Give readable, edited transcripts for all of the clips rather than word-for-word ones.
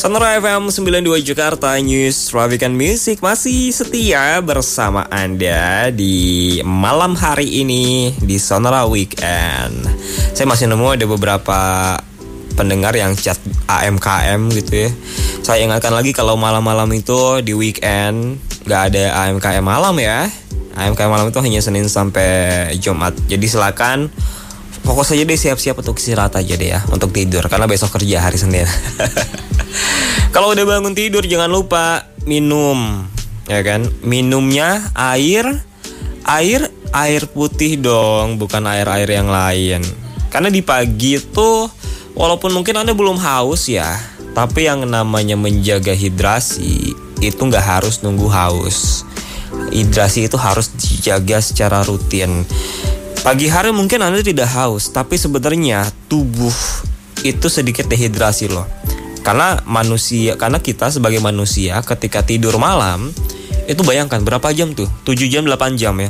Sonora FM 92 Jakarta, News, Traffic and Music masih setia bersama Anda di malam hari ini di Sonora Weekend. Saya masih nemu ada beberapa pendengar yang chat AMKM gitu ya. Saya ingatkan lagi kalau malam-malam itu di weekend gak ada AMKM malam ya. AMKM malam itu hanya Senin sampai Jumat. Jadi silakan fokus aja deh, siap-siap untuk istirahat aja deh ya, untuk tidur karena besok kerja hari Senin. Kalau udah bangun tidur jangan lupa minum, ya kan? Minumnya air putih dong, bukan air yang lain. Karena di pagi itu walaupun mungkin Anda belum haus ya, tapi yang namanya menjaga hidrasi itu nggak harus nunggu haus. Hidrasi itu harus dijaga secara rutin. Pagi hari mungkin Anda tidak haus, tapi sebenarnya tubuh itu sedikit dehidrasi loh. Karena kita sebagai manusia ketika tidur malam, itu bayangkan berapa jam tuh? 7 jam, 8 jam ya.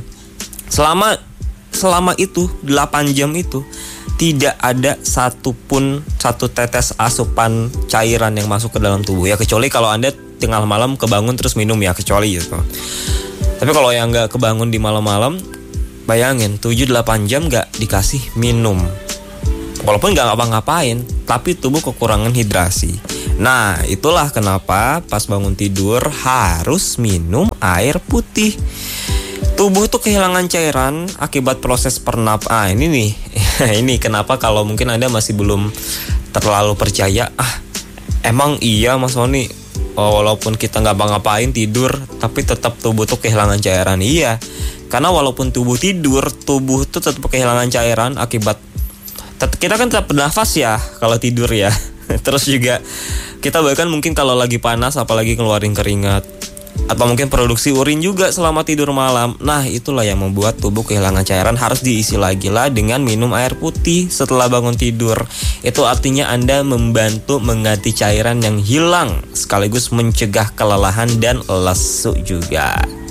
Selama itu 8 jam itu tidak ada satu tetes asupan cairan yang masuk ke dalam tubuh ya, kecuali kalau Anda tengah malam kebangun terus minum ya, kecuali gitu. Tapi kalau yang nggak kebangun di malam-malam, bayangin 7-8 jam gak dikasih minum. Walaupun gak ngapa-ngapain, tapi tubuh kekurangan hidrasi. Nah, itulah kenapa pas bangun tidur harus minum air putih. Tubuh tuh kehilangan cairan akibat proses pernapasan. Ini nih, ini kenapa kalau mungkin Anda masih belum terlalu percaya. Emang iya Mas Sony, walaupun kita gak ngapa-ngapain tidur, tapi tetap tubuh tuh kehilangan cairan. Iya, karena walaupun tubuh tidur, tubuh tuh tetap kehilangan cairan akibat kita kan tetap bernafas ya kalau tidur ya. Terus juga kita bahkan mungkin kalau lagi panas apalagi keluarin keringat, atau mungkin produksi urin juga selama tidur malam. Nah, itulah yang membuat tubuh kehilangan cairan, harus diisi lagi lah dengan minum air putih setelah bangun tidur. Itu artinya Anda membantu mengganti cairan yang hilang sekaligus mencegah kelelahan dan lesu juga.